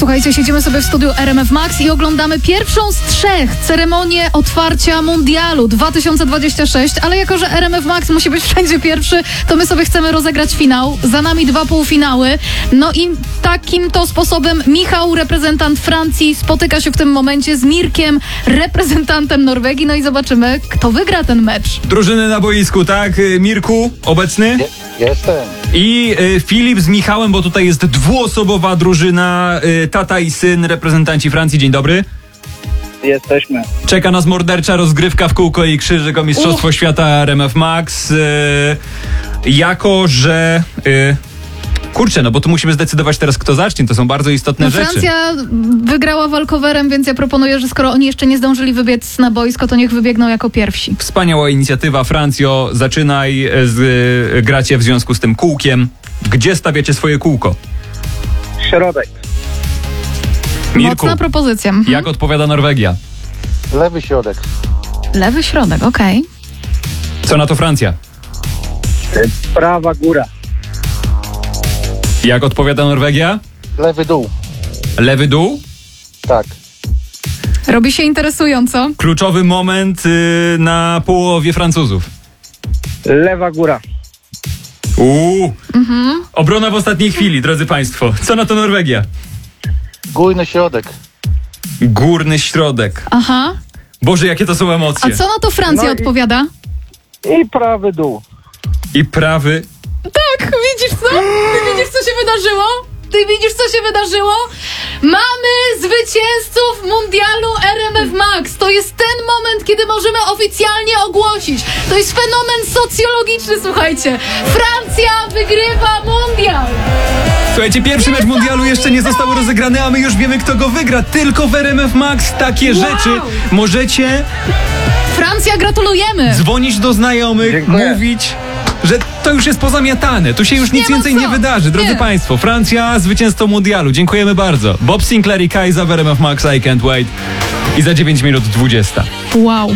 Słuchajcie, siedzimy sobie w studiu RMF Max i oglądamy pierwszą z 3 ceremonię otwarcia Mundialu 2026, ale jako, że RMF Max musi być wszędzie pierwszy, to my sobie chcemy rozegrać finał. Za nami 2 półfinały. No i takim to sposobem Michał, reprezentant Francji, spotyka się w tym momencie z Mirkiem, reprezentantem Norwegii. No i zobaczymy, kto wygra ten mecz. Drużyny na boisku, tak? Mirku, obecny? Jestem. I Filip z Michałem, bo tutaj jest dwuosobowa drużyna, tata i syn, reprezentanci Francji. Dzień dobry. Jesteśmy. Czeka nas mordercza rozgrywka w kółko i krzyżyk o Mistrzostwo Świata RMF Max. Jako, że... Kurczę, no bo tu musimy zdecydować teraz, kto zacznie. To są bardzo istotne rzeczy. Francja wygrała walkowerem, więc ja proponuję, że skoro oni jeszcze nie zdążyli wybiec na boisko, to niech wybiegną jako pierwsi. Wspaniała inicjatywa. Francjo, zaczynaj. Gracie w związku z tym kółkiem. Gdzie stawiacie swoje kółko? Środek. Mirku, Mocna propozycja. jak odpowiada Norwegia? Lewy środek. Lewy środek, okej. Co na to Francja? Prawa góra. Jak odpowiada Norwegia? Lewy dół. Lewy dół? Tak. Robi się interesująco. Kluczowy moment na połowie Francuzów. Lewa góra. Obrona w ostatniej chwili, drodzy państwo. Co na to Norwegia? Górny środek. Górny środek. Aha. Boże, jakie to są A emocje. co na to Francja No i- odpowiada? I prawy dół. I prawy. Tak, widzisz co? Ty widzisz, co się wydarzyło? Ty widzisz, co się wydarzyło? Mamy zwycięzców Mundialu RMF Max. To jest ten moment, kiedy możemy oficjalnie ogłosić. To jest fenomen socjologiczny, słuchajcie. Francja wygrywa Mundial. Słuchajcie, pierwszy mecz mundialu jeszcze nie został rozegrany, a my już wiemy, kto go wygra. Tylko w RMF Max takie rzeczy możecie Francja, gratulujemy. dzwonić do znajomych, Dziękuję. mówić, że to już jest pozamiatane. Tu się już nic ma więcej co. nie wydarzy. Drodzy Nie. państwo, Francja zwycięzcą mundialu. Dziękujemy bardzo. Bob Sinclair i Kajza w RMF Max, I Can't Wait. I za 9 minut 20. Wow.